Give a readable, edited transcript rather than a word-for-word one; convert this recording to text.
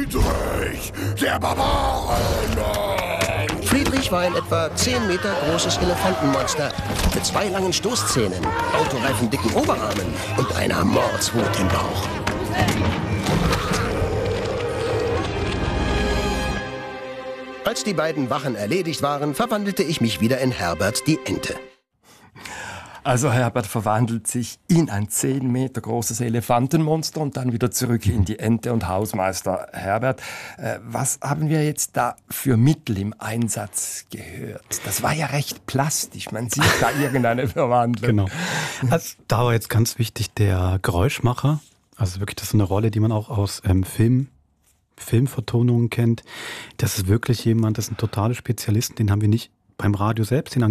Friedrich, der Barbaren! Friedrich war ein etwa 10 Meter großes Elefantenmonster mit 2 langen Stoßzähnen, autoreifendicken Oberarmen und einer Mordswut im Bauch. Als die beiden Wachen erledigt waren, verwandelte ich mich wieder in Herbert die Ente. Also Herbert verwandelt sich in ein 10 Meter großes Elefantenmonster und dann wieder zurück in die Ente. Und Hausmeister Herbert, was haben wir jetzt da für Mittel im Einsatz gehört? Das war ja recht plastisch, man sieht da irgendeine Verwandlung. Genau. Also, da war jetzt ganz wichtig der Geräuschmacher. Also wirklich, das ist eine Rolle, die man auch aus Filmvertonungen kennt. Das ist wirklich jemand, das ist ein totaler Spezialist, den haben wir nicht beim Radio selbst, den